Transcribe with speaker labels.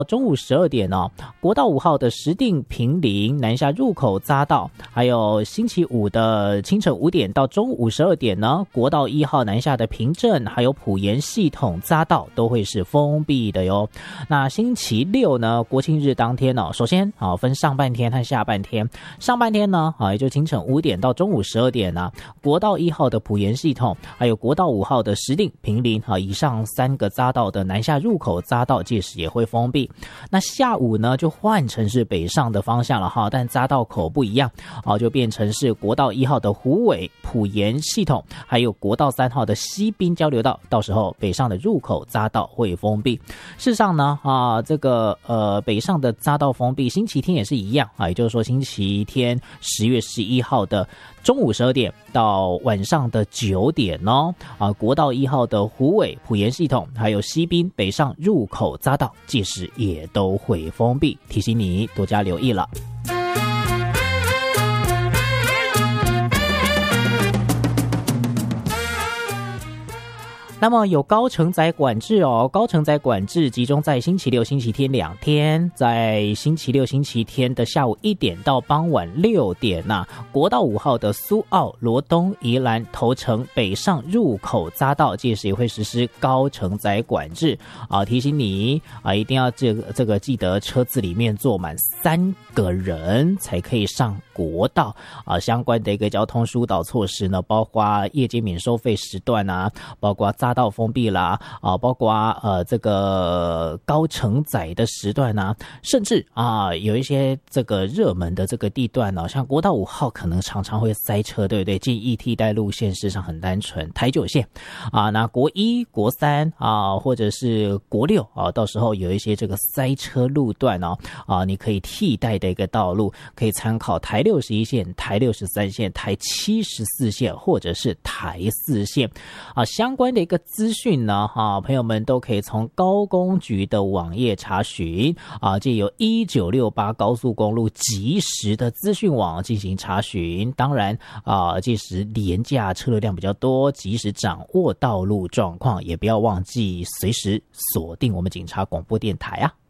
Speaker 1: 中午12点哦，国道5号的石碇坪林南下入口匝道，还有星期五的清晨5点到中午12点呢，国道1号南下的平镇还有埔盐系统匝道都会是封闭的哟。那星期六呢，国庆日当天首先分上半天和下半天。上半天呢也就清晨5点到中午12点呢，国道1号的埔盐系统还有国道5号的石碇坪林以上3个匝道的南下入口匝道届时也会封闭。那下午呢就换成是北上的方向了哈，但匝道口不一样就变成是国道1号的虎尾埔盐系统，还有国道3号的西滨交流道，到时候北上的入口匝道会封闭。事实上呢这个北上的匝道封闭，星期天也是一样也就是说星期天10月11号的中午12点到晚上的9点国道1号的虎尾埔盐系统还有西滨北上入口匝道届时也都会封闭，提醒你多加留意了。那么有高承载管制高承载管制集中在星期六、星期天2天，在星期六、星期天的下午1点到傍晚6点国道5号的苏澳、罗东、宜兰、头城北上入口匝道届时也会实施高承载管制提醒你一定要这个记得车子里面坐满3个人才可以上国道相关的一个交通疏导措施呢，包括夜间免收费时段包括匝道封闭啦包括这个高承载的时段甚至有一些这个热门的这个地段像国道5号可能常常会塞车，对不对？记忆替代路线事实上很单纯，台9线那国1、国3或者是国6到时候有一些这个塞车路段你可以替代的一个道路，可以参考台61线、台63线、台74线或者是台4线相关的一个资讯呢朋友们都可以从高工局的网页查询藉由1968高速公路即时的资讯网进行查询。当然届时廉价车流量比较多，及时掌握道路状况，也不要忘记随时锁定我们警察广播电台